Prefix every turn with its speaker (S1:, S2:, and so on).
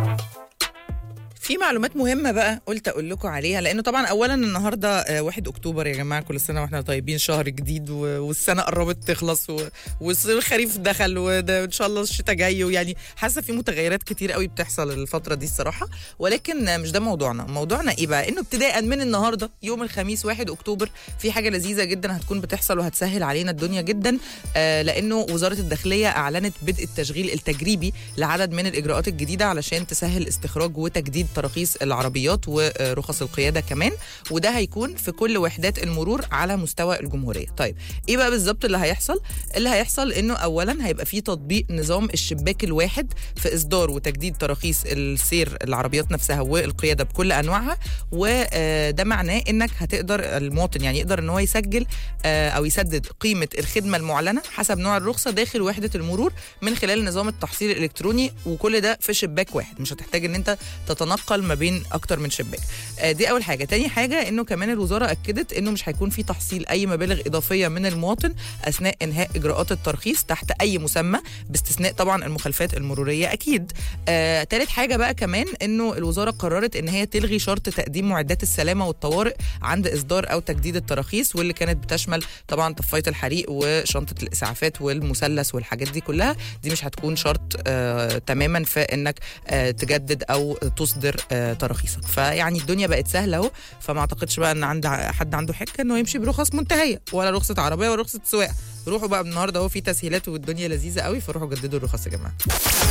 S1: في معلومات مهمة بقى قلت أقول لكم عليها، لأنه طبعا أولا النهاردة 1 أكتوبر يا جماعة، كل سنة وإحنا طيبين، شهر جديد والسنة قربت تخلص والخريف دخل وإن شاء الله الشتاء جاي، ويعني حاسة في متغيرات كتير قوي بتحصل الفترة دي الصراحة. ولكن مش ده موضوعنا إيه بقى؟ إنه ابتداء من النهاردة يوم الخميس 1 أكتوبر في حاجة لذيذة جدا هتكون بتحصل وهتسهل علينا الدنيا جدا، لأنه وزارة الداخلية أعلنت بدء التشغيل التجريبي لعدد من الإجراءات الجديدة علشان تسهل استخراج وتجديد تراخيص العربيات ورخص القيادة كمان، وده هيكون في كل وحدات المرور على مستوى الجمهورية. طيب ايه بقى بالظبط اللي هيحصل؟ اللي هيحصل انه اولا هيبقى في تطبيق نظام الشباك الواحد في اصدار وتجديد تراخيص السير العربيات نفسها والقيادة بكل انواعها، وده معناه انك هتقدر المواطن يعني يقدر ان هو يسجل او يسدد قيمة الخدمة المعلنة حسب نوع الرخصة داخل وحدة المرور من خلال نظام التحصيل الالكتروني، وكل ده في شباك واحد، مش هتحتاج ان انت تتنقل ما بين اكتر من شباك. دي اول حاجه. تاني حاجه انه كمان الوزاره اكدت انه مش هيكون في تحصيل اي مبالغ اضافيه من المواطن اثناء انهاء اجراءات الترخيص تحت اي مسمى، باستثناء طبعا المخالفات المروريه اكيد. تالت حاجه بقى كمان انه الوزاره قررت ان هي تلغي شرط تقديم معدات السلامه والطوارئ عند اصدار او تجديد التراخيص، واللي كانت بتشمل طبعا طفايه الحريق وشنطه الاسعافات والمثلث والحاجات دي كلها. دي مش هتكون شرط تماما في انك تجدد او تصدر تراخيصك. فيعني الدنيا بقت سهله اهو، فما اعتقدش بقى ان عند حد عنده حجه انه يمشي برخص منتهيه ولا رخصه عربيه ولا رخصه سواقه. روحوا بقى النهارده اهو في تسهيلات والدنيا لذيذه قوي، فروحوا جددوا الرخص يا جماعه.